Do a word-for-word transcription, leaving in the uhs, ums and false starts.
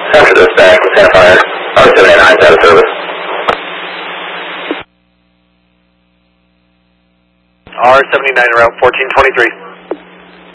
After this, back to Santa Fire, R seventy-nine is out of service. R seventy-nine, route fourteen twenty-three.